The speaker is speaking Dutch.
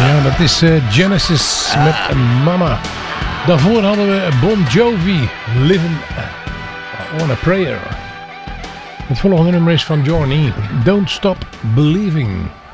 Ja, dat is Genesis met Mama. Daarvoor hadden we Bon Jovi, Living on a Prayer. Het volgende nummer is van Journey, Don't Stop Believing.